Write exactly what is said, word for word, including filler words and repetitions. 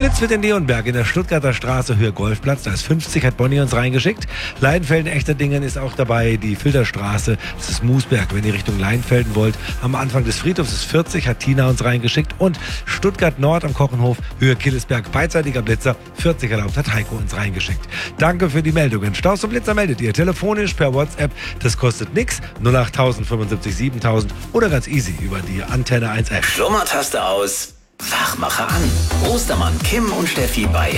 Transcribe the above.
Fritz wird in Leonberg in der Stuttgarter Straße, Höhe Golfplatz. Da ist fünfzig, hat Bonnie uns reingeschickt. Leinfelden, Echterdingen ist auch dabei. Die Filterstraße, das ist Moosberg, wenn ihr Richtung Leinfelden wollt. Am Anfang des Friedhofs ist vierzig, hat Tina uns reingeschickt. Und Stuttgart Nord am Kochenhof, Höhe Killesberg, beidseitiger Blitzer, vierzig erlaubt, hat Heiko uns reingeschickt. Danke für die Meldungen. Staus und Blitzer meldet ihr telefonisch per WhatsApp. Das kostet nix. null acht fünfundsiebzig siebentausend oder ganz easy über die Antenne eins F. Schlummertaste aus, Wachmacher an. Ostermann, Kim und Steffi bei